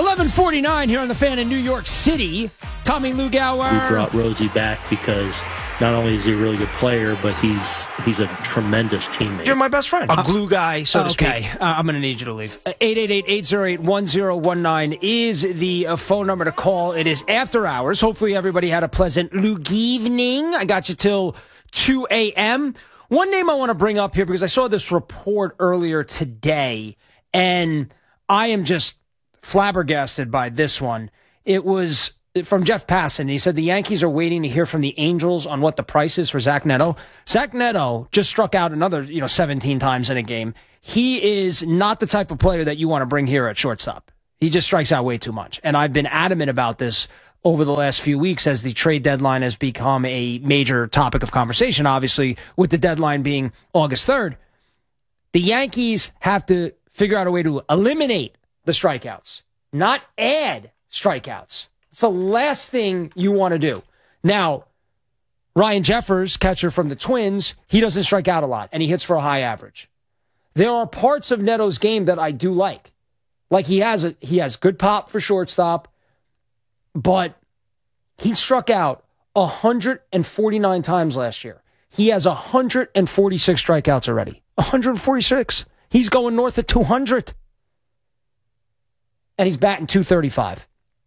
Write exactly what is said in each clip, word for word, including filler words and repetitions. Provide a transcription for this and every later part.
eleven forty-nine here on The Fan in New York City. Tommy Lugauer. We brought Rosie back because not only is he a really good player, but he's he's a tremendous teammate. You're my best friend. A glue guy, so to okay. speak. Uh, I'm going to need you to leave. eight eight eight, eight oh eight, one oh one nine is the uh, phone number to call. It is after hours. Hopefully everybody had a pleasant Lug evening. I got you till two a.m. One name I want to bring up here because I saw this report earlier today, and I am just flabbergasted by this one. It was from Jeff Passan. He said the Yankees are waiting to hear from the Angels on what the price is for Zach Neto. Zach Neto just struck out another, you know, seventeen times in a game. He is not the type of player that you want to bring here at shortstop. He just strikes out way too much. And I've been adamant about this over the last few weeks as the trade deadline has become a major topic of conversation, obviously, with the deadline being August third. The Yankees have to figure out a way to eliminate the strikeouts, not add strikeouts. It's the last thing you want to do. Now, Ryan Jeffers, catcher from the Twins, he doesn't strike out a lot, and he hits for a high average. There are parts of Neto's game that I do like. Like he has a, he has good pop for shortstop, but he struck out one hundred forty-nine times last year. He has one hundred forty-six strikeouts already. one hundred forty-six. He's going north of two hundred. And he's batting two thirty-five.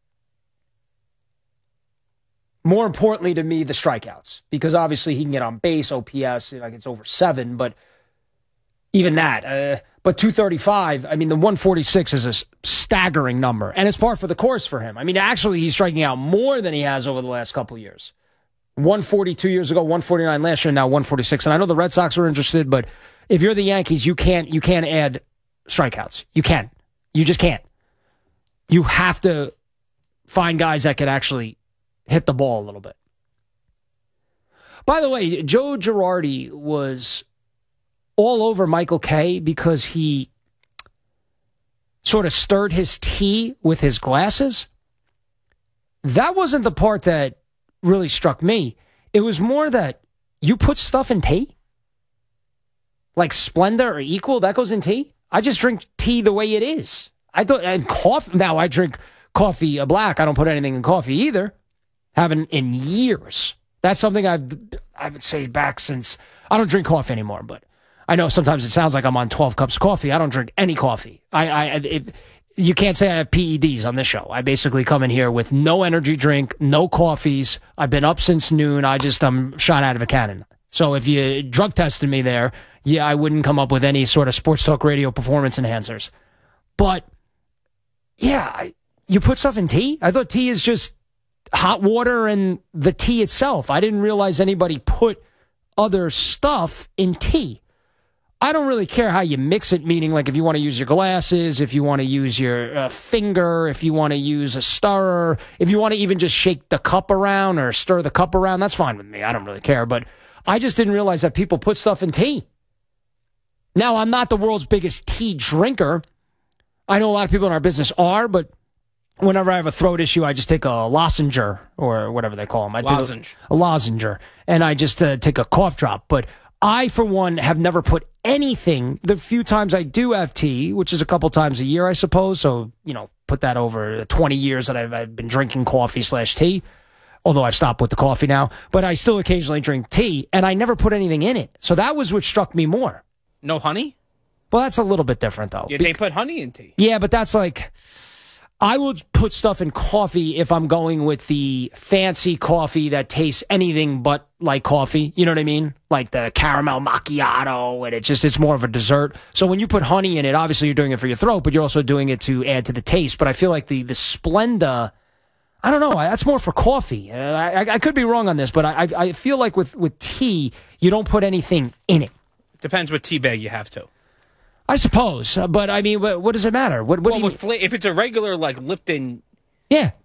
More importantly to me, the strikeouts. Because obviously he can get on base, O P S, like it's over seven, but even that. Uh, but two thirty-five, I mean, the one forty-six is a staggering number. And it's par for the course for him. I mean, actually, he's striking out more than he has over the last couple of years. one forty two years ago, one forty-nine last year, now one forty-six. And I know the Red Sox are interested, but if you're the Yankees, you can't, you can't add strikeouts. You can't. You just can't. You have to find guys that can actually hit the ball a little bit. By the way, Joe Girardi was all over Michael Kay because he sort of stirred his tea with his glasses. That wasn't the part that really struck me. It was more that you put stuff in tea? Like Splenda or Equal, that goes in tea? I just drink tea the way it is. I thought, and coffee, now I drink coffee uh, black. I don't put anything in coffee either. Haven't in years. That's something I've, I would say back since, I don't drink coffee anymore, but I know sometimes it sounds like I'm on twelve cups of coffee. I don't drink any coffee. I, I, it, you can't say I have P E Ds on this show. I basically come in here with no energy drink, no coffees. I've been up since noon. I just, I'm shot out of a cannon. So if you drug tested me there, yeah, I wouldn't come up with any sort of sports talk radio performance enhancers. But yeah, I, you put stuff in tea? I thought tea is just hot water and the tea itself. I didn't realize anybody put other stuff in tea. I don't really care how you mix it, meaning like if you want to use your glasses, if you want to use your uh, finger, if you want to use a stirrer, if you want to even just shake the cup around or stir the cup around, that's fine with me. I don't really care. But I just didn't realize that people put stuff in tea. Now, I'm not the world's biggest tea drinker. I know a lot of people in our business are, but whenever I have a throat issue, I just take a lozenge or whatever they call them. I lozenge. Take a, a lozenge. And I just uh, take a cough drop. But I, for one, have never put anything. The few times I do have tea, which is a couple times a year, I suppose. So, you know, put that over twenty years that I've, I've been drinking coffee slash tea. Although I've stopped with the coffee now. But I still occasionally drink tea, and I never put anything in it. So that was what struck me more. No honey? Well, that's a little bit different, though. Yeah, they put honey in tea. Yeah, but that's like, I would put stuff in coffee if I'm going with the fancy coffee that tastes anything but like coffee. You know what I mean? Like the caramel macchiato, and it just, it's more of a dessert. So when you put honey in it, obviously you're doing it for your throat, but you're also doing it to add to the taste. But I feel like the, the Splenda, I don't know, that's more for coffee. Uh, I, I could be wrong on this, but I, I feel like with, with tea, you don't put anything in it. Depends what tea bag you have to. I suppose, uh, but I mean, what, what does it matter? What, what well, do you with fla- if it's a regular like Lipton, yeah,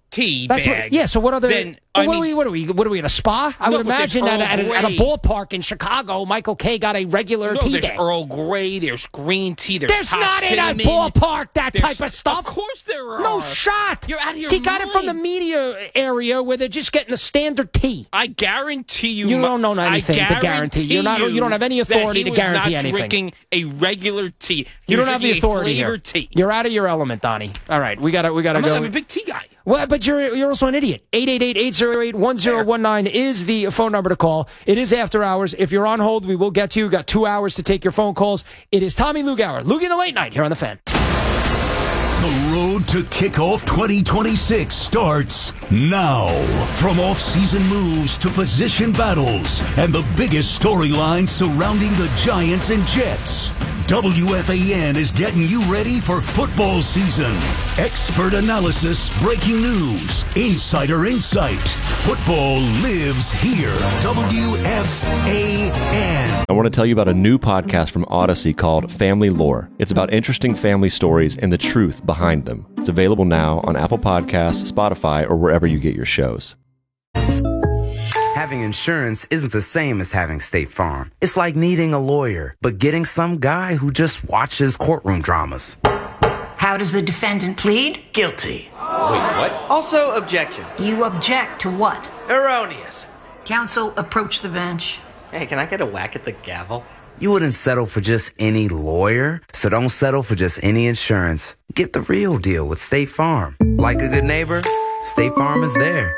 tea That's bag. what, yeah. So what other? Then, oh, I what, mean, are we, what are we? What are we at a spa? I no, would but there's imagine at, Earl at, a, at a Grey. ballpark in Chicago, Michael K got a regular no, tea there's bag. Earl Grey. There's green tea. There's, There's hot not cinnamon. in a ballpark that There's- type of stuff. Of course there are. No shot. You're out of your He got it from the mind. media area where they're just getting the standard tea. I guarantee you. You don't know anything I to guarantee. You're not- you don't have any authority that he to guarantee was not anything. Drinking a regular tea. He You was don't have the drinking a authority here. flavored tea. You're out of your element, Donnie. All right, we got to we got to I'm, go. I'm a big tea guy. Well, but you're you're also an idiot. eight eight eight, eight zero eight, one zero one nine is the phone number to call. It is after hours. If you're on hold, we will get to you. We've got two hours to take your phone calls. It is Tommy Lugauer. Loogie in the Late Night here on The Fan. The road to kickoff twenty twenty-six starts now. From off-season moves to position battles and the biggest storylines surrounding the Giants and Jets, W F A N is getting you ready for football season. Expert analysis, breaking news, insider insight. Football lives here. W F A N. I want to tell you about a new podcast from Odyssey called Family Lore. It's about interesting family stories and the truth behind them. It's available now on Apple Podcasts, Spotify, or wherever you get your shows. Having insurance isn't the same as having State Farm. It's like needing a lawyer, but getting some guy who just watches courtroom dramas. How does the defendant plead? Guilty. Wait, what? Also, objection. You object to what? Erroneous. Counsel, approach the bench. Hey, can I get a whack at the gavel? You wouldn't settle for just any lawyer, so don't settle for just any insurance. Get the real deal with State Farm. Like a good neighbor, State Farm is there.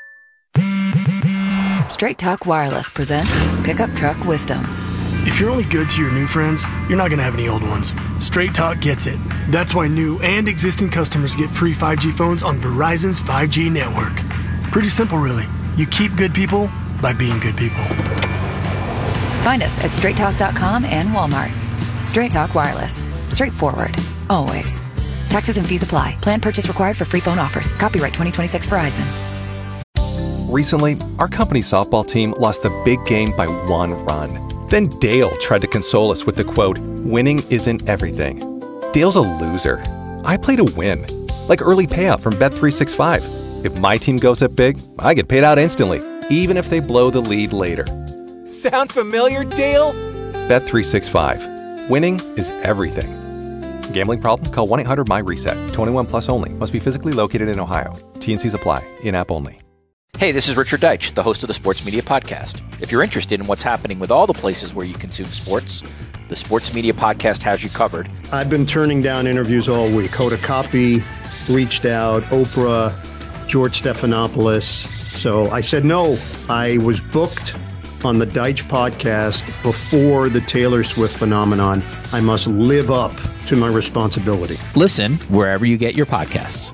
Straight Talk Wireless presents Pickup Truck Wisdom. If you're only good to your new friends, you're not going to have any old ones. Straight Talk gets it. That's why new and existing customers get free five G phones on Verizon's five G network. Pretty simple, really. You keep good people by being good people. Find us at straight talk dot com and Walmart. Straight Talk Wireless. Straightforward. Always. Taxes and fees apply. Plan purchase required for free phone offers. Copyright twenty twenty-six Verizon. Recently, our company softball team lost a big game by one run. Then Dale tried to console us with the quote, "Winning isn't everything." Dale's a loser. I play to win. Like early payout from Bet three sixty-five. If my team goes up big, I get paid out instantly, even if they blow the lead later. Sound familiar, Dale? Bet three sixty-five. Winning is everything. Gambling problem? Call one eight hundred M Y reset. twenty-one plus only. Must be physically located in Ohio. T N Cs apply. In-app only. Hey, this is Richard Deitch, the host of the Sports Media Podcast. If you're interested in what's happening with all the places where you consume sports, the Sports Media Podcast has you covered. I've been turning down interviews all week. Hoda Kotb reached out, Oprah, George Stephanopoulos. So I said no. I was booked on the Deitch podcast before the Taylor Swift phenomenon. I must live up to my responsibility. Listen wherever you get your podcasts.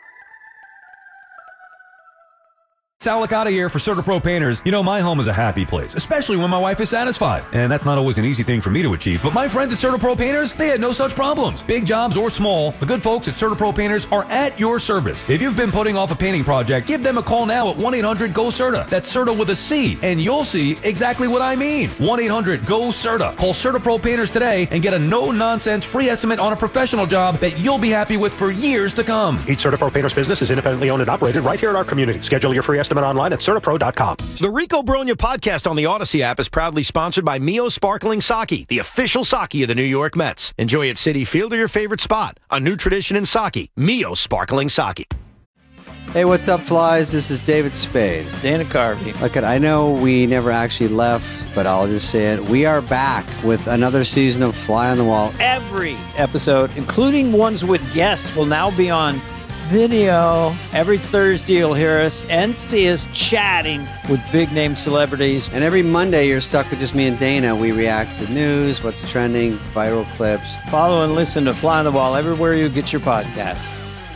Sal Licata here for CertaPro Painters. You know, my home is a happy place, especially when my wife is satisfied. And that's not always an easy thing for me to achieve, but my friends at CertaPro Painters, they had no such problems. Big jobs or small, the good folks at CertaPro Painters are at your service. If you've been putting off a painting project, give them a call now at one eight hundred G O CERTA. That's CERTA with a C, and you'll see exactly what I mean. one eight hundred G O CERTA. Call CertaPro Painters today and get a no-nonsense free estimate on a professional job that you'll be happy with for years to come. Each CertaPro Painters business is independently owned and operated right here in our community. Schedule your free estimate online at CertaPro dot com. The Rico Bronya podcast on the Odyssey app is proudly sponsored by Mio Sparkling Sake, the official sake of the New York Mets. Enjoy at Citi Field or your favorite spot. A new tradition in sake. Mio Sparkling Sake. Hey, what's up, flies? This is David Spade. Dana Carvey. Look, I know we never actually left, but I'll just say it. We are back with another season of Fly on the Wall. Every episode, including ones with guests, will now be on video. Every Thursday you'll hear us and see us chatting with big-name celebrities. And every Monday you're stuck with just me and Dana. We react to news, what's trending, viral clips. Follow and listen to Fly on the Wall everywhere you get your podcasts.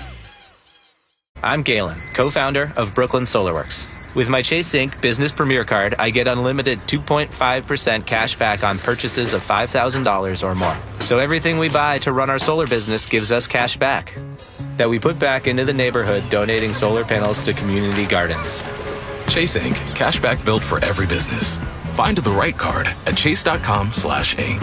I'm Galen, co-founder of Brooklyn SolarWorks. With my Chase Inc Business Premier Card, I get unlimited two point five percent cash back on purchases of five thousand dollars or more. So everything we buy to run our solar business gives us cash back that we put back into the neighborhood, donating solar panels to community gardens. Chase Incorporated. Cashback built for every business. Find the right card at chase dot com slash inc.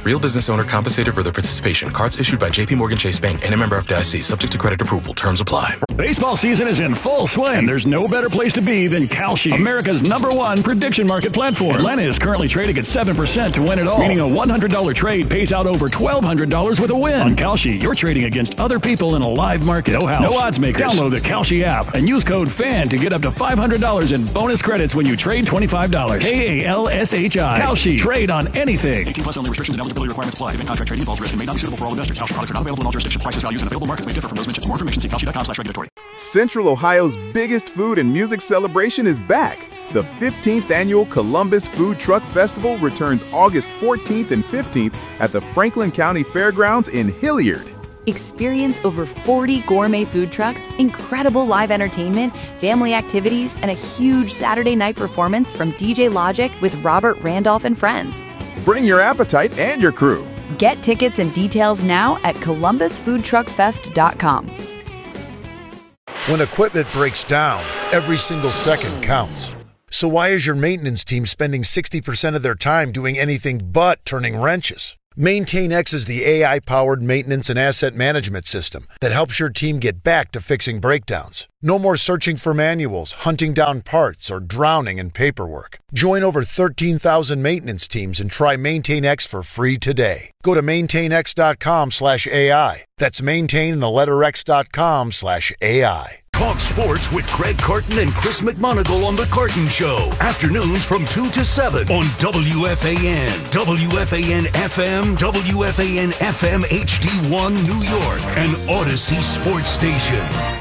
Real business owner compensated for their participation. Cards issued by J P Morgan Chase Bank and a member of F D I C. Subject to credit approval. Terms apply. Baseball season is in full swing. There's no better place to be than Kalshi, America's number one prediction market platform. Atlanta is currently trading at seven percent to win it all, meaning a one hundred dollars trade pays out over twelve hundred dollars with a win. On Kalshi, you're trading against other people in a live market. No house, no odds makers. Download the Kalshi app and use code FAN to get up to five hundred dollars in bonus credits when you trade twenty-five dollars. K A L S H I. Kalshi. Trade on anything. eighteen plus only. Restrictions and eligibility requirements apply. Event contract trading involves risk and may not be suitable for all investors. Kalshi products are not available in all jurisdictions. Prices, values, and available markets may differ from those mentioned. For more information, see kalshi dot com slash regulatory. Central Ohio's biggest food and music celebration is back. The fifteenth Annual Columbus Food Truck Festival returns August fourteenth and fifteenth at the Franklin County Fairgrounds in Hilliard. Experience over forty gourmet food trucks, incredible live entertainment, family activities, and a huge Saturday night performance from D J Logic with Robert Randolph and friends. Bring your appetite and your crew. Get tickets and details now at columbus food truck fest dot com. When equipment breaks down, every single second counts. So why is your maintenance team spending sixty percent of their time doing anything but turning wrenches? MaintainX is the A I-powered maintenance and asset management system that helps your team get back to fixing breakdowns. No more searching for manuals, hunting down parts, or drowning in paperwork. Join over thirteen thousand maintenance teams and try MaintainX for free today. Go to maintainx.com slash AI. That's maintain the letter x.com slash AI. Talk sports with Craig Carton and Chris McMonagle on The Carton Show. Afternoons from two to seven on W F A N, W F A N F M, W F A N F M H D one New York, and Odyssey Sports Station.